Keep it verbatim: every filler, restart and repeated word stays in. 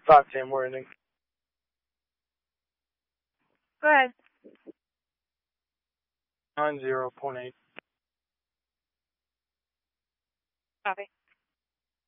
five ten warning. Go ahead. Nine zero point eight. Copy.